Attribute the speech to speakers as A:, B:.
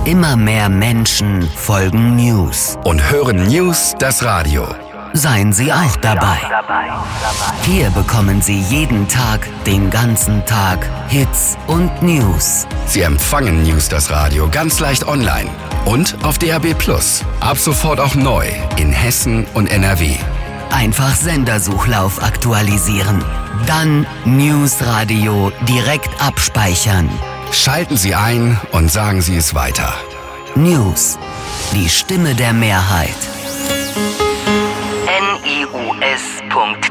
A: Immer mehr Menschen folgen News.
B: Und hören News das Radio.
A: Seien Sie auch dabei. Hier bekommen Sie jeden Tag, den ganzen Tag, Hits und News.
B: Sie empfangen News das Radio ganz leicht online und auf DAB+. Ab sofort auch neu in Hessen und NRW.
A: Einfach Sendersuchlauf aktualisieren. Dann News Radio direkt abspeichern.
B: Schalten Sie ein und sagen Sie es weiter.
A: News. Die Stimme der Mehrheit.